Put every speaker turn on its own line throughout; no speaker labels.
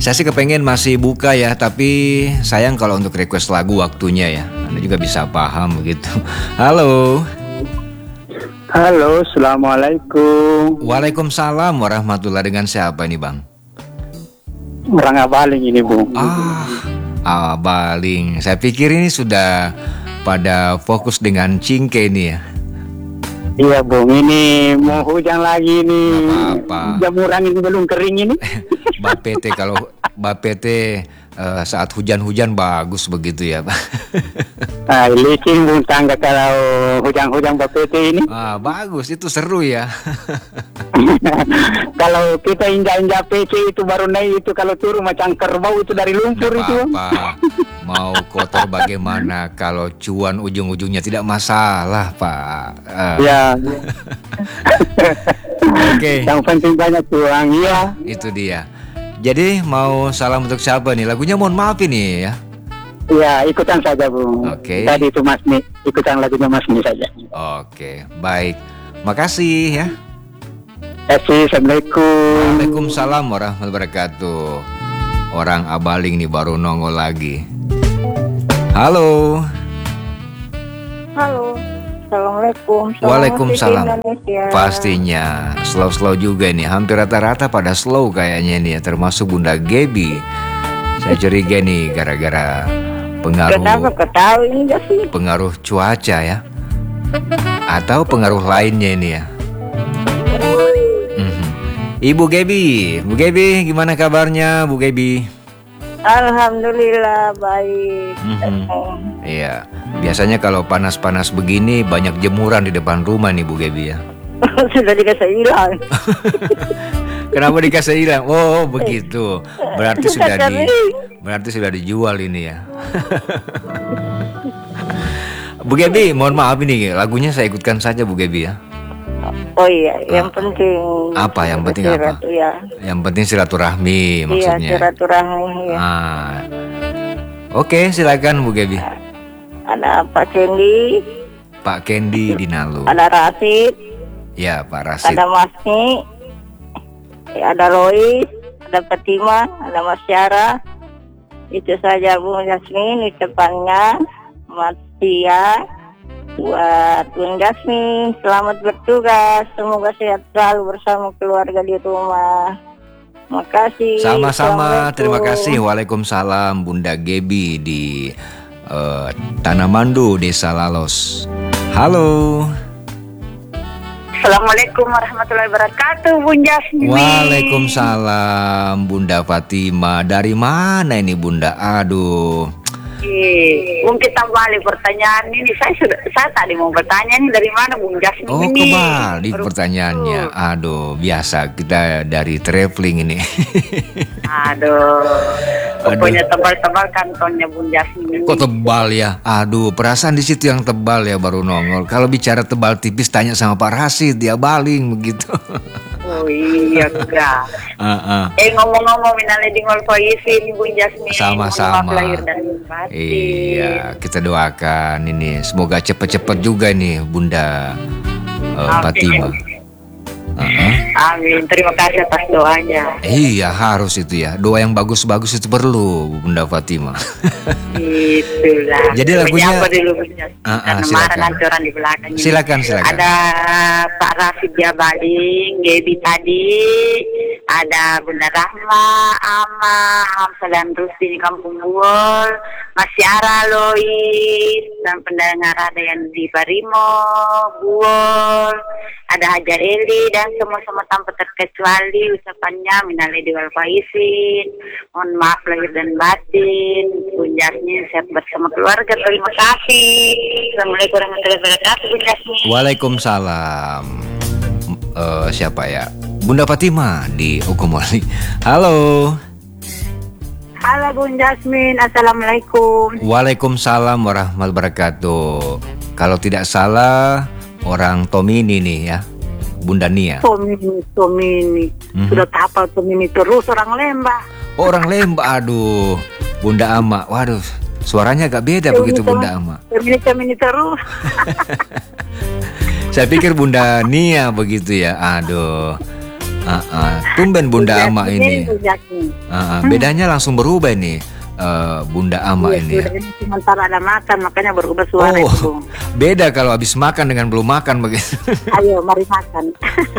Saya sih kepengen masih buka ya, tapi sayang kalau untuk request lagu waktunya ya. Anda juga bisa paham begitu. Halo.
Halo, assalamualaikum.
Waalaikumsalam warahmatullahi. Dengan siapa ini bang?
Orang Abaling ini, Bung.
Abaling. Saya pikir ini sudah pada fokus dengan cingke ini ya.
Iya, Bung. Ini mau hujan lagi nih.
Apa-apa.
Jamuran ini belum kering ini.
Bapete kalau Bapete saat hujan-hujan bagus begitu ya, Pak.
Licin, Bung, tangga kalau hujan-hujan Bapete ini.
Bagus, itu seru ya.
Kalau kita injak-injak PC itu baru naik itu, kalau turun macam kerbau itu dari lumpur itu.
Apa? Mau kotor bagaimana, kalau cuan ujung-ujungnya tidak masalah, Pak.
Ya.
Oke.
Yang penting banyak cuan, ya.
Itu dia. Jadi mau salam untuk siapa nih? Lagunya mohon maaf ini ya.
Ya, ikutan saja, Bung.
Oke.
Tadi itu Mas Mi, ikutan lagunya Mas Mi saja.
Oke, baik. Makasih ya.
Assalamualaikum.
Waalaikumsalam warahmatullahi wabarakatuh. Orang Abaling nih baru nongol lagi. Halo.
Halo. Assalamualaikum.
Waalaikumsalam. Pastinya slow juga nih. Hampir rata-rata pada slow kayaknya nih ya, termasuk Bunda Gebi. Saya curiga nih gara-gara pengaruh.
Kenapa ketahui enggak sih?
Pengaruh cuaca ya. Atau pengaruh lainnya ini ya. Ibu Gebi, Bu Gebi, gimana kabarnya Bu Gebi?
Alhamdulillah baik.
Iya, biasanya kalau panas-panas begini banyak jemuran di depan rumah nih Bu Gebi ya.
Sudah dikasih hilang.
Kenapa dikasih hilang? Oh begitu, berarti sudah dijual ini ya. Bu Gebi, mohon maaf ini lagunya saya ikutkan saja Bu Gebi ya.
Oh iya, yang penting.
Apa yang penting apa?
Ya.
Yang penting silaturahmi maksudnya.
Iya, silaturahmi. Ya.
Oke, silakan Bu Gebi.
Ada Pak Kendi.
Pak Kendi di Nalu.
Ada Rasid.
Ya, Pak Rasid.
Ada Masni. Ada Lois. Ada Fatima. Ada Mas Syara. Itu saja Bu Jasmine di depannya. Mas Tia. Buat Bung Jasmine, selamat bertugas. Semoga sehat selalu bersama keluarga di rumah. Makasih.
Sama-sama, terima kasih. Waalaikumsalam Bunda Gebi di Tanah Mandu, Desa Lalos. Halo.
Assalamualaikum warahmatullahi wabarakatuh, Bung Jasmine.
Waalaikumsalam Bunda Fatima. Dari mana ini Bunda? Aduh.
Bung, kita balik pertanyaan ini. Saya tadi mau bertanya nih, dari mana Bung Jasmine ini?
Kembali pertanyaannya. Aduh, biasa kita dari traveling ini.
Pokoknya tebal-tebal kantonnya Bung Jasmine.
Kok tebal ya? Aduh, perasaan di situ yang tebal ya baru nongol. Kalau bicara tebal tipis tanya sama Pak Rasid, dia baling begitu.
Oh iya enggak. Ngomong-ngomong minalnya di ngolfoisin Bung Jasmine.
Sama-sama.
Lahir dan batin.
Iya, kita doakan ini semoga cepet-cepet juga nih Bunda Fatima.
Amin. Terima kasih atas doanya.
Iya, harus itu ya. Doa yang bagus-bagus itu perlu Bunda Fatima.
Itulah.
Jadi lagunya
apa dulu silakan. Di belakang ini.
Silakan.
Ada Pak Rasid Jabaling, Gebi tadi, ada Bunda Rahma, Ama, Hamsa dan Rusti di Kampung Buol, Mas Syara, Lois, dan pendengar ada yang di Barimo, Buol, ada Hajar Eli dan semua tanpa terkecuali ucapannya minal aidin wal faizin. Mohon maaf lahir dan batin. Bung Jasmine sehat bersama keluarga. Terima kasih. Assalamualaikum warahmatullahi wabarakatuh, Bung Jasmine.
Waalaikumsalam. Siapa ya? Bunda Fatima di Ukumoli. Halo.
Halo Bung Jasmine. Assalamualaikum.
Waalaikumsalam warahmatullahi wabarakatuh. Kalau tidak salah orang Tomini nih ya, Bunda Nia.
Tomini. Sudah tapal Tomini terus orang Lembah.
Oh, orang Lembah, aduh. Bunda Ama, waduh, suaranya agak beda begitu Bunda Ama.
Tomini terus.
Saya pikir Bunda Nia begitu ya, aduh. Tumben Bunda Ama ini.
Bu Jasmine.
Bedanya langsung berubah nih, Bunda Ama
Iya,
ini.
sudah ini sementara ada makan, makanya berubah suara itu. Bung.
Beda kalau habis makan dengan belum makan begitu.
Ayo, mari makan.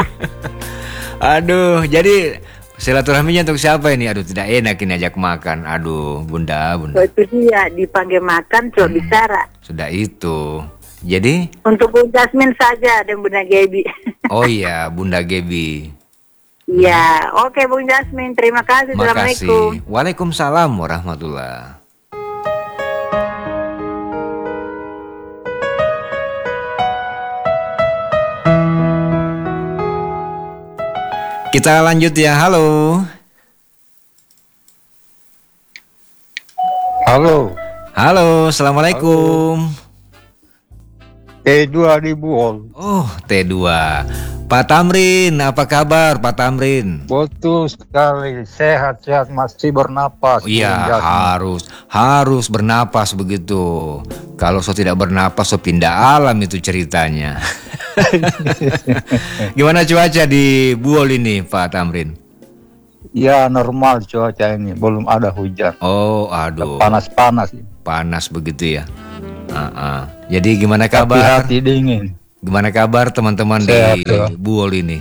Aduh, jadi silaturahminya untuk siapa ini? Aduh, tidak enak ini ajak makan. Aduh, Bunda.
So, itu dia dipanggil makan, coba bicara.
Sudah itu. Jadi?
Untuk Bu Jasmine saja dan Bunda Gaby.
Oh iya, Bunda Gaby.
Iya, oke Bung Jasmine, terima kasih. Assalamualaikum.
Makasih. Waalaikumsalam warahmatullahi. Kita lanjut ya, halo.
Halo,
Halo, assalamualaikum.
T2 di Buol.
Oh, T2. Pak Tamrin, apa kabar Pak Tamrin?
Betul sekali, sehat-sehat masih bernapas.
Iya, harus bernapas begitu. Kalau so tidak bernapas, so pindah alam itu ceritanya. Gimana cuaca di Buol ini Pak Tamrin?
Ya normal cuaca ini, belum ada hujan.
Oh, aduh.
Panas-panas.
Panas begitu ya. Jadi gimana
Tapi
kabar?
hati dingin.
Gimana kabar teman-teman
Sehat,
di
ya.
Buol ini?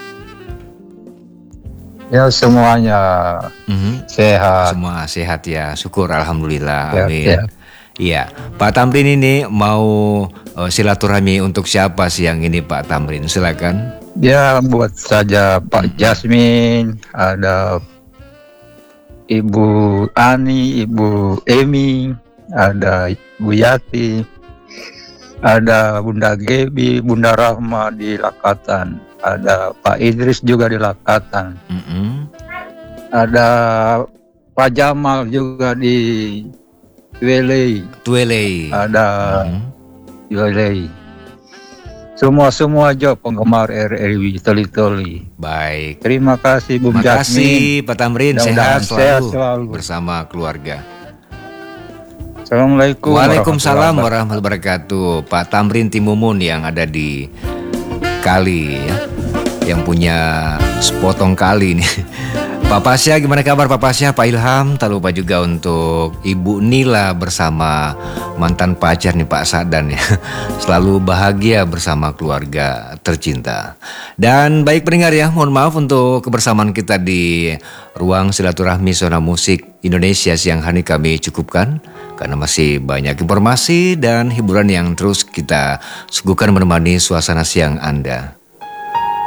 Ya semuanya sehat.
Semua sehat ya, syukur alhamdulillah,
Sehat,
amin.
sehat.
Iya, Pak Tamrin ini mau silaturahmi untuk siapa sih yang ini Pak Tamrin? Silakan.
Ya buat saja Pak Jasmine, ada Ibu Ani, Ibu Emi, ada Ibu Yati, ada Bunda Gaby, Bunda Rahma di Lakatan, ada Pak Idris juga di Lakatan, ada Pak Jamal juga di
Tuelei.
ada Tuelei. Semua aja penggemar RRI Toli-Toli.
Baik.
Terima kasih Bung
Terima
Jasmine.
kasih Pak Tamrin,
Mudah-mudahan
sehat
sehat
selalu
selalu.
bersama keluarga.
Assalamualaikum.
Waalaikumsalam warahmatullahi wabarakatuh. Pak Tamrin Timumun yang ada di Kali ya, yang punya sepotong kali nih. Pak Pasya, gimana kabar Pak Pasya? Pak Ilham, tak lupa juga untuk Ibu Nila bersama mantan pacar nih Pak Sadan ya. Selalu bahagia bersama keluarga tercinta. Dan baik pendengar ya, mohon maaf untuk kebersamaan kita di ruang silaturahmi Zona Musik Indonesia siang hari kami cukupkan. Karena masih banyak informasi dan hiburan yang terus kita suguhkan menemani suasana siang Anda.